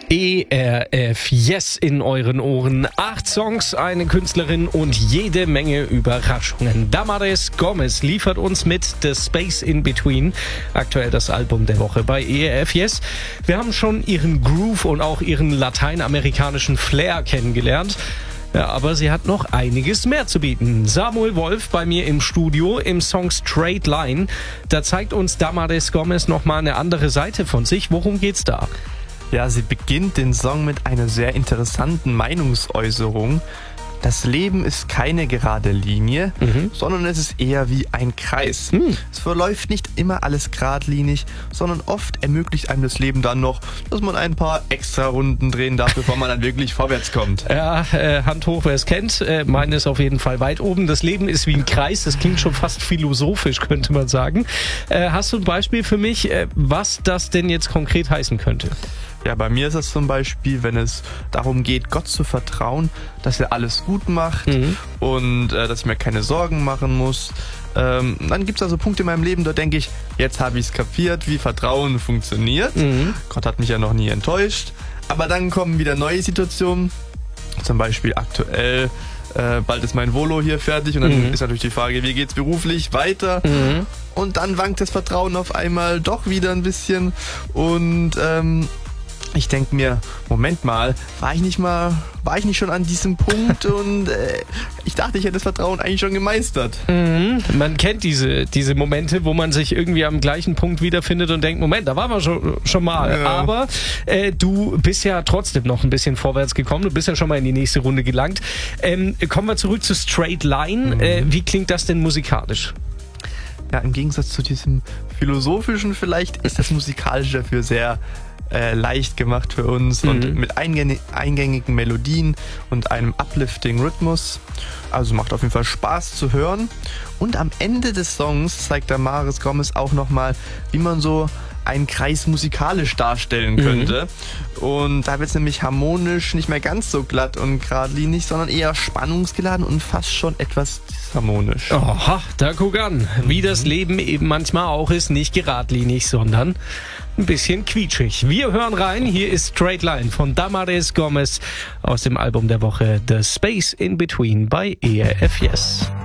ERF Yes in euren Ohren. 8 Songs, eine Künstlerin und jede Menge Überraschungen. Damaris Gomez liefert uns mit The Space in Between. Aktuell das Album der Woche bei ERF Yes. Wir haben schon ihren Groove und auch ihren lateinamerikanischen Flair kennengelernt. Ja, aber sie hat noch einiges mehr zu bieten. Samuel Wolf bei mir im Studio im Song Straight Line. Da zeigt uns Damaris Gomez nochmal eine andere Seite von sich. Worum geht's da? Ja, sie beginnt den Song mit einer sehr interessanten Meinungsäußerung. Das Leben ist keine gerade Linie, sondern es ist eher wie ein Kreis. Es verläuft nicht immer alles geradlinig, sondern oft ermöglicht einem das Leben dann noch, dass man ein paar extra Runden drehen darf, bevor man dann wirklich vorwärts kommt. Ja, Hand hoch, wer es kennt. Meine ist auf jeden Fall weit oben. Das Leben ist wie ein Kreis. Das klingt schon fast philosophisch, könnte man sagen. Hast du ein Beispiel für mich, was das denn jetzt konkret heißen könnte? Ja, bei mir ist es zum Beispiel, wenn es darum geht, Gott zu vertrauen, dass er alles gut macht und dass ich mir keine Sorgen machen muss. Dann gibt es also Punkte in meinem Leben, da denke ich, jetzt habe ich es kapiert, wie Vertrauen funktioniert. Gott hat mich ja noch nie enttäuscht. Aber dann kommen wieder neue Situationen, zum Beispiel aktuell. Bald ist mein Volo hier fertig und dann ist natürlich die Frage, wie geht's beruflich weiter? Und dann wankt das Vertrauen auf einmal doch wieder ein bisschen und ich denke mir, Moment mal, war ich nicht schon an diesem Punkt und ich dachte, ich hätte das Vertrauen eigentlich schon gemeistert. Man kennt diese Momente, wo man sich irgendwie am gleichen Punkt wiederfindet und denkt, Moment, da waren wir schon mal. Ja. Aber du bist ja trotzdem noch ein bisschen vorwärts gekommen, du bist ja schon mal in die nächste Runde gelangt. Kommen wir zurück zu Straight Line. Wie klingt das denn musikalisch? Ja, im Gegensatz zu diesem philosophischen vielleicht ist das musikalisch dafür sehr leicht gemacht für uns und mit eingängigen Melodien und einem uplifting Rhythmus. Also macht auf jeden Fall Spaß zu hören. Und am Ende des Songs zeigt Damaris Gomez auch nochmal, wie man so einen Kreis musikalisch darstellen könnte. Und da wird es nämlich harmonisch nicht mehr ganz so glatt und geradlinig, sondern eher spannungsgeladen und fast schon etwas disharmonisch. Aha, da guck an, wie das Leben eben manchmal auch ist, nicht geradlinig, sondern ein bisschen quietschig. Wir hören rein, hier ist Straight Line von Damaris Gomez aus dem Album der Woche The Space in Between bei ERF Yes.